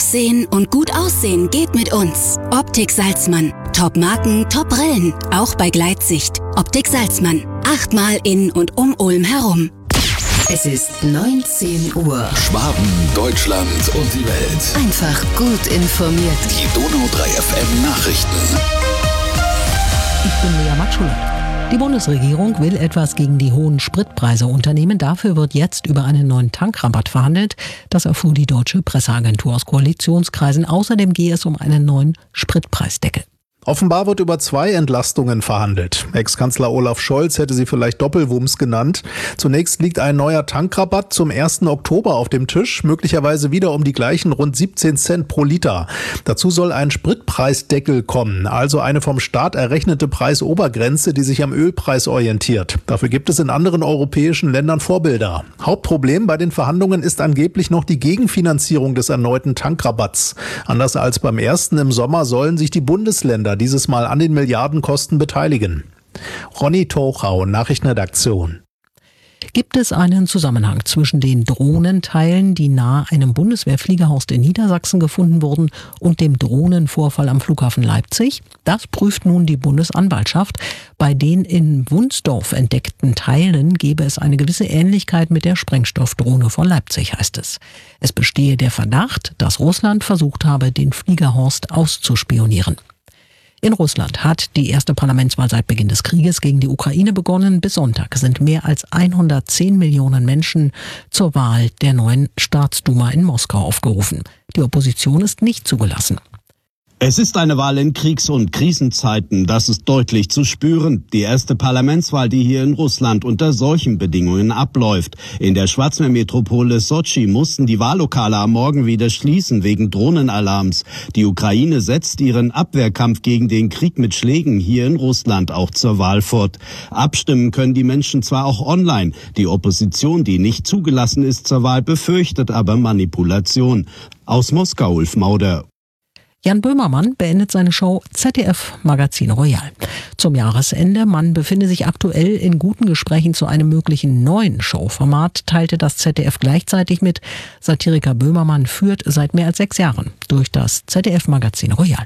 Aussehen und gut aussehen geht mit uns. Optik Salzmann. Top-Marken, Top-Brillen. Auch bei Gleitsicht. Optik Salzmann. 8-mal in und um Ulm herum. Es ist 19 Uhr. Schwaben, Deutschland und die Welt. Einfach gut informiert. Die Donau 3 FM Nachrichten. Ich bin Lea Matschula. Die Bundesregierung will etwas gegen die hohen Spritpreise unternehmen. Dafür wird jetzt über einen neuen Tankrabatt verhandelt. Das erfuhr die deutsche Presseagentur aus Koalitionskreisen. Außerdem gehe es um einen neuen Spritpreisdeckel. Offenbar wird über 2 Entlastungen verhandelt. Ex-Kanzler Olaf Scholz hätte sie vielleicht Doppelwumms genannt. Zunächst liegt ein neuer Tankrabatt zum 1. Oktober auf dem Tisch, möglicherweise wieder um die gleichen rund 17 Cent pro Liter. Dazu soll ein Spritpreisdeckel kommen, also eine vom Staat errechnete Preisobergrenze, die sich am Ölpreis orientiert. Dafür gibt es in anderen europäischen Ländern Vorbilder. Hauptproblem bei den Verhandlungen ist angeblich noch die Gegenfinanzierung des erneuten Tankrabatts. Anders als beim ersten im Sommer sollen sich die Bundesländer dieses Mal an den Milliardenkosten beteiligen. Ronny Tochau, Nachrichtenredaktion. Gibt es einen Zusammenhang zwischen den Drohnenteilen, die nahe einem Bundeswehrfliegerhorst in Niedersachsen gefunden wurden, und dem Drohnenvorfall am Flughafen Leipzig? Das prüft nun die Bundesanwaltschaft. Bei den in Wunsdorf entdeckten Teilen gebe es eine gewisse Ähnlichkeit mit der Sprengstoffdrohne von Leipzig, heißt es. Es bestehe der Verdacht, dass Russland versucht habe, den Fliegerhorst auszuspionieren. In Russland hat die erste Parlamentswahl seit Beginn des Krieges gegen die Ukraine begonnen. Bis Sonntag sind mehr als 110 Millionen Menschen zur Wahl der neuen Staatsduma in Moskau aufgerufen. Die Opposition ist nicht zugelassen. Es ist eine Wahl in Kriegs- und Krisenzeiten, das ist deutlich zu spüren. Die erste Parlamentswahl, die hier in Russland unter solchen Bedingungen abläuft. In der Schwarzmeermetropole Sotschi mussten die Wahllokale am Morgen wieder schließen wegen Drohnenalarms. Die Ukraine setzt ihren Abwehrkampf gegen den Krieg mit Schlägen hier in Russland auch zur Wahl fort. Abstimmen können die Menschen zwar auch online. Die Opposition, die nicht zugelassen ist zur Wahl, befürchtet aber Manipulation. Aus Moskau, Ulf Mauder. Jan Böhmermann beendet seine Show ZDF Magazin Royal. Zum Jahresende, man befinde sich aktuell in guten Gesprächen zu einem möglichen neuen Showformat, teilte das ZDF gleichzeitig mit. Satiriker Böhmermann führt seit mehr als 6 Jahren durch das ZDF Magazin Royal.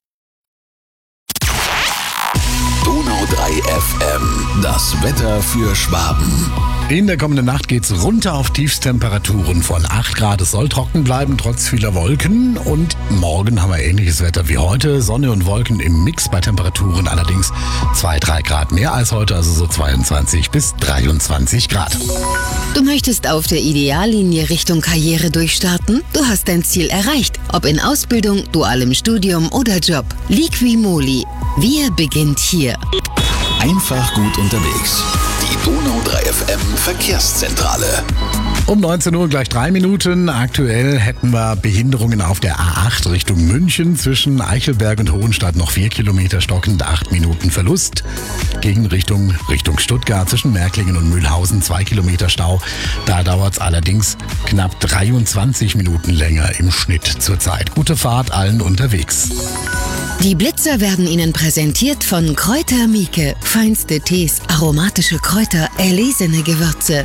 Donau 3 FM, das Wetter für Schwaben. In der kommenden Nacht geht's runter auf Tiefstemperaturen von 8 Grad. Es soll trocken bleiben, trotz vieler Wolken. Und morgen haben wir ähnliches Wetter wie heute. Sonne und Wolken im Mix bei Temperaturen allerdings 2-3 Grad mehr als heute, also so 22 bis 23 Grad. Du möchtest auf der Ideallinie Richtung Karriere durchstarten? Du hast dein Ziel erreicht, ob in Ausbildung, dualem Studium oder Job. Liqui-Moly. Wir beginnt hier. Einfach gut unterwegs. Die Donau 3 FM Verkehrszentrale. Um 19 Uhr gleich 3 Minuten. Aktuell hätten wir Behinderungen auf der A8 Richtung München. Zwischen Eichelberg und Hohenstadt noch 4 Kilometer stockend, 8 Minuten Verlust. Gegen Richtung Stuttgart zwischen Märklingen und Mühlhausen 2 Kilometer Stau. Da dauert es allerdings knapp 23 Minuten länger im Schnitt zurzeit. Gute Fahrt allen unterwegs. Die Blitzer werden Ihnen präsentiert von Kräuter Mieke. Feinste Tees, aromatische Kräuter, erlesene Gewürze.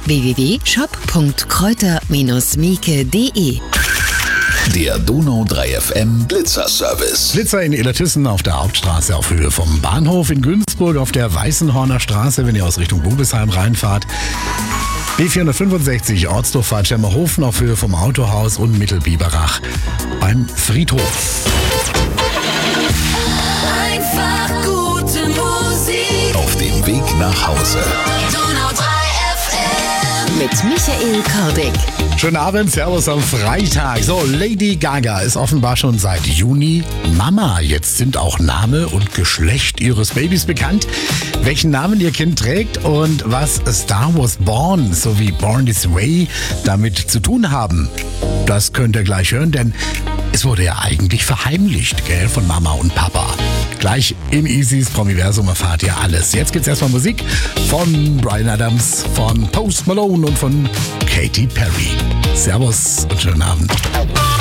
www.shop.kräuter-mieke.de. Der Donau 3 FM Blitzer-Service. Blitzer in Illertissen auf der Hauptstraße auf Höhe vom Bahnhof, in Günzburg auf der Weißenhorner Straße, wenn ihr aus Richtung Bubesheim reinfahrt. B465 Ortsdorf Schemmerhofen auf Höhe vom Autohaus und Mittelbiberach beim Friedhof. Einfach gute Musik. Auf dem Weg nach Hause. Donau 3 FM. Mit Michael Kordick. Schönen Abend, Servus am Freitag. So, Lady Gaga ist offenbar schon seit Juni Mama. Jetzt sind auch Name und Geschlecht ihres Babys bekannt. Welchen Namen ihr Kind trägt und was Star Wars Born sowie Born This Way damit zu tun haben, das könnt ihr gleich hören, denn es wurde ja eigentlich verheimlicht, gell, von Mama und Papa. Gleich im Easys Promiversum erfahrt ihr alles. Jetzt gibt's erstmal Musik von Bryan Adams, von Post Malone und von Katy Perry. Servus und schönen Abend.